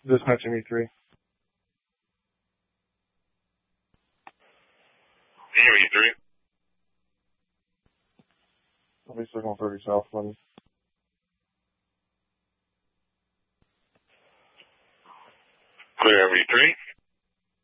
Dispatch ME3. ME3. I'll be circling 30 south, please. Clear ME3.